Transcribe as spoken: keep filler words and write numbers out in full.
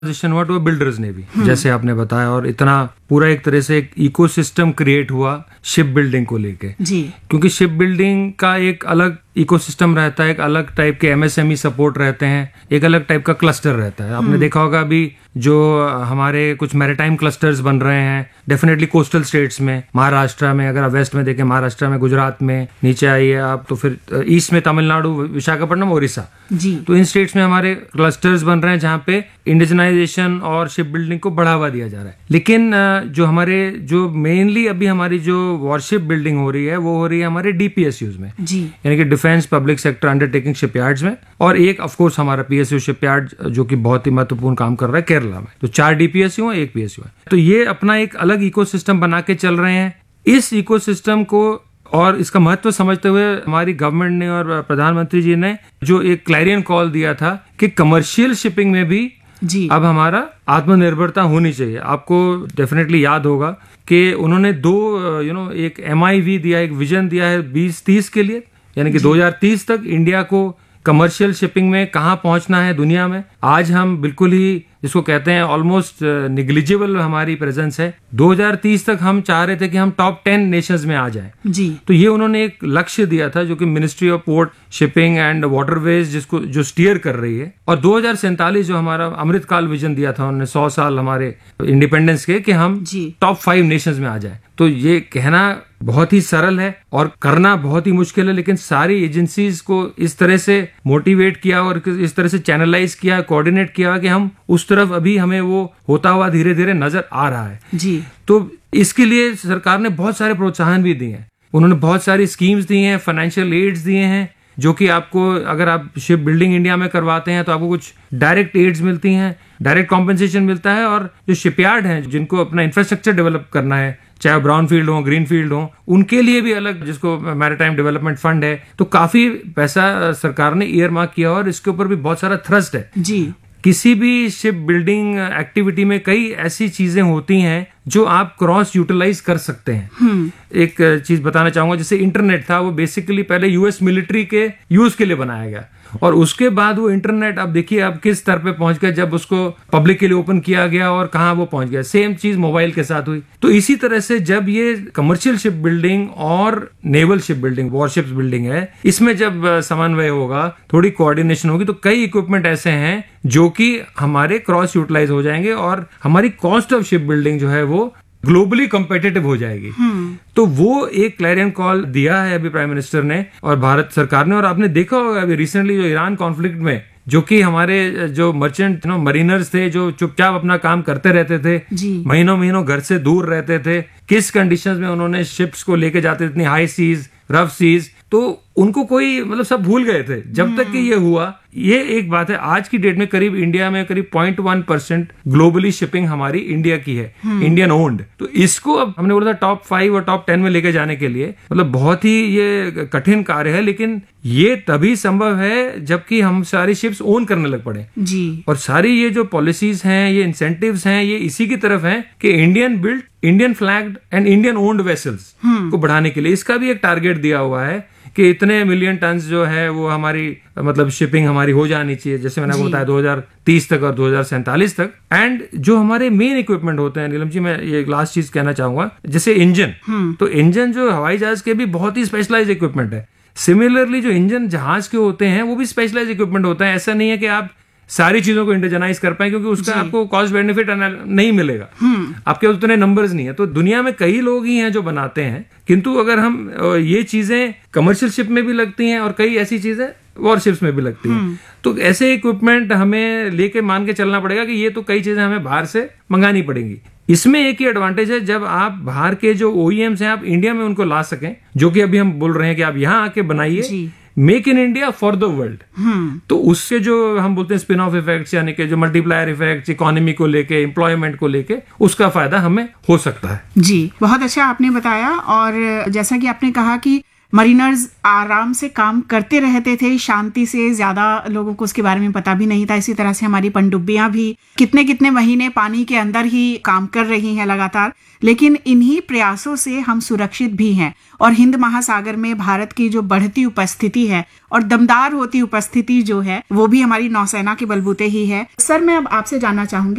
Position हुआ तो builders ने भी, जैसे आपने बताया, और इतना पूरा एक तरह से एक इकोसिस्टम क्रिएट हुआ शिप बिल्डिंग को लेके जी। क्योंकि शिप बिल्डिंग का एक अलग इकोसिस्टम रहता है, एक अलग टाइप के एमएसएमई सपोर्ट रहते हैं, एक अलग टाइप का क्लस्टर रहता है। आपने देखा होगा अभी जो हमारे कुछ मैरीटाइम क्लस्टर्स बन रहे हैं डेफिनेटली कोस्टल स्टेट्स में, महाराष्ट्र में, अगर आप वेस्ट में देखें महाराष्ट्र में, गुजरात में, नीचे आइए आप तो फिर ईस्ट में तमिलनाडु, विशाखापट्टनम, ओडिशा, जी। तो इन स्टेट्स में हमारे क्लस्टर्स बन रहे हैं जहाँ पे इंडिजनाइजेशन और शिप बिल्डिंग को बढ़ावा दिया जा रहा है। लेकिन जो हमारे जो मेनली अभी हमारी जो वॉरशिप बिल्डिंग हो रही है वो हो रही है हमारे डीपीएसयूज में, जी। यानी कि defence public sector undertaking shipyards में, और एक ऑफ कोर्स हमारा पीएसयू शिपयार्ड जो कि बहुत ही महत्वपूर्ण काम कर रहा है केरला में। तो चार डीपीएसयू है, एक पीएसयू है। तो ये अपना एक अलग इकोसिस्टम बना के चल रहे हैं। इस इकोसिस्टम को और इसका महत्व समझते हुए हमारी गवर्नमेंट ने और प्रधानमंत्री जी ने जो एक क्लैरियन कॉल दिया था कि कमर्शियल शिपिंग में भी जी। अब हमारा आत्मनिर्भरता होनी चाहिए। आपको डेफिनेटली याद होगा कि उन्होंने दो यू नो एक एमआईवी दिया, एक विजन दिया है बीस तीस के लिए, यानी कि दो हज़ार तीस तक इंडिया को कमर्शियल शिपिंग में कहाँ पहुंचना है दुनिया में। आज हम बिल्कुल ही जिसको कहते हैं ऑलमोस्ट निग्लिजिबल हमारी प्रेजेंस है। दो हज़ार तीस तक हम चाह रहे थे कि हम टॉप टेन नेशंस में आ जाएं। जी। तो ये उन्होंने एक लक्ष्य दिया था जो कि ministry of port shipping and waterways जिसको जो स्टीयर कर रही है, और दो हज़ार सैंतालीस जो हमारा अमृतकाल विजन दिया था उन्होंने, सौ साल हमारे इंडिपेंडेंस के, कि हम टॉप फाइव नेशंस में आ जाएं। तो ये कहना बहुत ही सरल है और करना बहुत ही मुश्किल है, लेकिन सारी एजेंसीज को इस तरह से मोटिवेट किया और इस तरह से चैनलाइज किया, कोऑर्डिनेट किया कि हम उस तरफ अभी हमें वो होता हुआ धीरे धीरे नजर आ रहा है। जी। तो इसके लिए सरकार ने बहुत सारे प्रोत्साहन भी दिए हैं। उन्होंने बहुत सारी स्कीम्स दी हैं, फाइनेंशियल एड्स दिए हैं, जो कि आपको अगर आप शिप बिल्डिंग इंडिया में करवाते हैं तो आपको कुछ डायरेक्ट एड्स मिलती हैं, डायरेक्ट कॉम्पेंसेशन मिलता है। और जो शिपयार्ड हैं जिनको अपना इंफ्रास्ट्रक्चर डेवलप करना है, चाहे ब्राउन फील्ड हो, ग्रीन फील्ड हो, उनके लिए भी अलग जिसको मैरीटाइम डेवलपमेंट फंड है, तो काफी पैसा सरकार ने ईयर मार्क किया और इसके ऊपर भी बहुत सारा थ्रस्ट है। जी। किसी भी शिप बिल्डिंग एक्टिविटी में कई ऐसी चीजें होती हैं जो आप क्रॉस यूटिलाइज कर सकते हैं। एक चीज बताना चाहूंगा, जैसे इंटरनेट था, वो बेसिकली पहले यूएस मिलिट्री के यूज के लिए बनाया गया, और उसके बाद वो इंटरनेट अब देखिए अब किस स्तर पे पहुंच गया जब उसको पब्लिक के लिए ओपन किया गया और कहां वो पहुंच गया। सेम चीज मोबाइल के साथ हुई। तो इसी तरह से जब ये कमर्शियल शिप बिल्डिंग और naval ship building, worship building है, इसमें जब समन्वय होगा, थोड़ी कोऑर्डिनेशन होगी, तो कई इक्विपमेंट ऐसे हैं जो कि हमारे क्रॉस यूटिलाइज हो जाएंगे और हमारी कॉस्ट ऑफ शिप बिल्डिंग जो है वो ग्लोबली कम्पिटिटिव हो जाएगी। तो वो एक क्लैरियन कॉल दिया है अभी प्राइम मिनिस्टर ने और भारत सरकार ने। और आपने देखा होगा अभी रिसेंटली जो ईरान कॉन्फ्लिक्ट में, जो कि हमारे जो मर्चेंट नो मरीनर्स थे जो चुपचाप अपना काम करते रहते थे, महीनों महीनों घर से दूर रहते थे, किस कंडीशंस में उन्होंने शिप्स को लेके जाते थे, इतनी हाई सीज, रफ सीज, तो उनको कोई मतलब सब भूल गए थे जब तक कि ये हुआ। ये एक बात है। आज की डेट में करीब इंडिया में करीब point one percent globally shipping हमारी इंडिया की है, इंडियन ओन्ड। तो इसको अब हमने बोला था टॉप फाइव और टॉप टेन में लेके जाने के लिए, मतलब बहुत ही ये कठिन कार्य है, लेकिन ये तभी संभव है जबकि हम सारी शिप्स ओन करने लग पड़े। जी। और सारी ये जो पॉलिसीज हैं, ये इंसेंटिव्स हैं, ये इसी की तरफ हैं कि Indian build, Indian flagged and Indian owned vessels को बढ़ाने के लिए इसका भी एक टारगेट दिया हुआ है कि इतने मिलियन टन जो है वो हमारी मतलब शिपिंग हमारी हो जानी चाहिए, जैसे मैंने आपको बताया दो हज़ार तीस तक और दो हज़ार सैंतालीस तक। एंड जो हमारे मेन इक्विपमेंट होते हैं, नीलम जी मैं ये लास्ट चीज कहना चाहूंगा, जैसे इंजन, तो इंजन जो हवाई जहाज के भी बहुत ही स्पेशलाइज इक्विपमेंट है। सिमिलरली जो इंजन जहाज के होते हैं वो भी स्पेशलाइज इक्विपमेंट होता है। ऐसा नहीं है कि आप सारी चीजों को इंडिजनाइज कर पाए, क्योंकि उसका आपको कॉस्ट बेनिफिट नहीं मिलेगा, आपके उतने नंबर्स नहीं है। तो दुनिया में कई लोग ही हैं जो बनाते हैं, किंतु अगर हम ये चीजें कमर्शियल शिप में भी लगती हैं और कई ऐसी चीजें वॉरशिप्स में भी लगती हैं, तो ऐसे इक्विपमेंट हमें लेके मान के चलना पड़ेगा कि ये तो कई चीजें हमें बाहर से मंगानी पड़ेंगी। इसमें एक ही एडवांटेज है, जब आप बाहर के जो ओईएम्स हैं आप इंडिया में उनको ला सकें, जो कि अभी हम बोल रहे हैं कि आप यहाँ आके बनाइए, make in India for the world. तो उससे जो हम बोलते हैं स्पिन ऑफ इफेक्ट्स, यानी कि जो मल्टीप्लायर इफेक्ट्स इकोनॉमी को लेके, एम्प्लॉयमेंट को लेके, उसका फायदा हमें हो सकता है। जी, बहुत अच्छा आपने बताया। और जैसा कि आपने कहा कि मरीनर्स आराम से काम करते रहते थे, शांति से, ज्यादा लोगों को उसके बारे में पता भी नहीं था। इसी तरह से हमारी पनडुब्बियां भी कितने कितने महीने पानी के अंदर ही काम कर रही हैं लगातार, लेकिन इन्हीं प्रयासों से हम सुरक्षित भी हैं। और हिंद महासागर में भारत की जो बढ़ती उपस्थिति है और दमदार होती उपस्थिति जो है, वो भी हमारी नौसेना के बलबूते ही है। सर, मैं अब आपसे जानना चाहूंगी